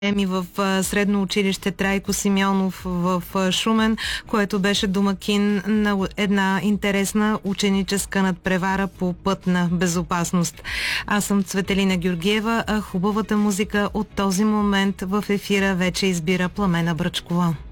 в средно училище Трайко Симеонов в Шумен, което беше домакин на една интересна ученическа надпревара по път на безопасност. Аз съм Цветелина Георгиева, а хубавата музика от този момент в ефира вече избира Пламена Бръчкова.